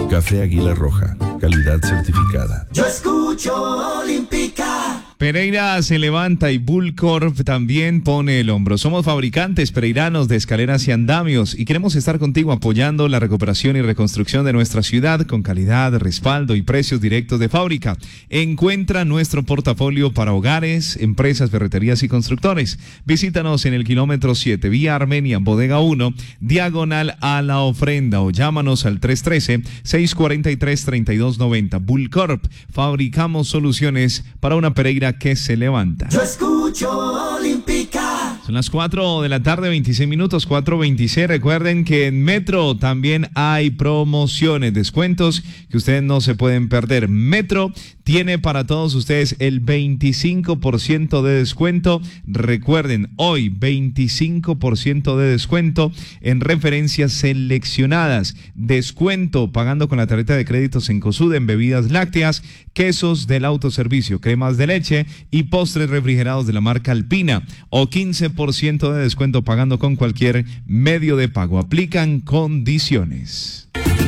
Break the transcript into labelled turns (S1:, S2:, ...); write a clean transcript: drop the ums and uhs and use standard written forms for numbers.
S1: Café Águila Roja, calidad certificada.
S2: Yo escucho Olímpica.
S3: Pereira se levanta y Bullcorp también pone el hombro. Somos fabricantes pereiranos de escaleras y andamios y queremos estar contigo apoyando la recuperación y reconstrucción de nuestra ciudad con calidad, respaldo y precios directos de fábrica. Encuentra nuestro portafolio para hogares, empresas, ferreterías y constructores. Visítanos en el kilómetro 7, vía Armenia, bodega 1, diagonal a la ofrenda, o llámanos al 313-643-3290. Bullcorp, fabricamos soluciones para una Pereira que se levanta.
S2: Yo escucho Olímpica.
S3: Son las 4 de la tarde, 26 minutos, 4:26. Recuerden que en Metro también hay promociones, descuentos que ustedes no se pueden perder. Metro tiene para todos ustedes el 25% de descuento. Recuerden, hoy 25% de descuento en referencias seleccionadas. Descuento pagando con la tarjeta de créditos en Cosud en bebidas lácteas, quesos del autoservicio, cremas de leche y postres refrigerados de la marca Alpina. O 15% de descuento pagando con cualquier medio de pago. Aplican condiciones.